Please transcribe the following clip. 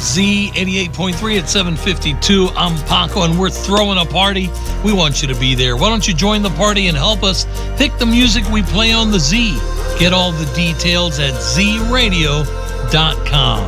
Z88.3 at 7:52. I'm Paco, and we're throwing a party. We want you to be there. Why don't you join the party and help us pick the music we play on the Z? Get all the details at zradio.com.